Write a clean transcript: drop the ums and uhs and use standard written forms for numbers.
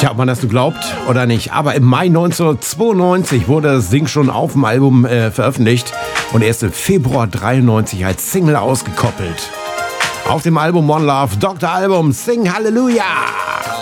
Tja, ob man das nun glaubt oder nicht, aber im Mai 1992 wurde das Ding schon auf dem Album veröffentlicht und erst im Februar 93 als Single ausgekoppelt. Auf dem Album One Love, Dr. Album, Sing Hallelujah!